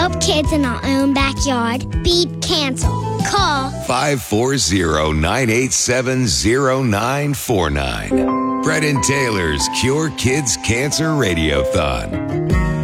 help kids in our own backyard beat cancer. Call 540-987-0949. Brett and Taylor's Cure Kids Cancer Radiothon.